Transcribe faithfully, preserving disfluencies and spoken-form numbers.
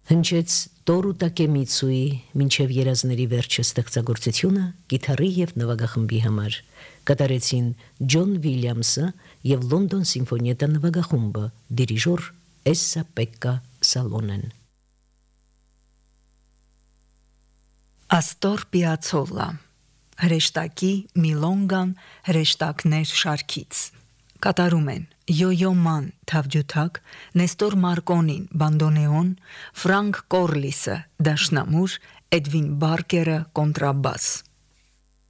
Հնչեց Տորու Տակեմիցուի մինչև երազների վերջը ստեղծագործությունը գիթառի և նվագախմբի համար։ Կատարեցին Ջոն Վիլյամսը և Լոնդոն սիմֆոնիետա նվագախումբը, դիրիժոր Էսսա Պեկկա Սալոնեն։ Աստոր Պիացոլլա, հրեշտակի Միլոնգան հրեշտակներ շարքից։ Կատարում են Յոյո Ման թավջութակ, Նեստոր Մարկոնին բանդոնեոն, Ֆրանկ Կորլիսը դաշնամուր, Էդվին Բարկերը կոնտրաբաս։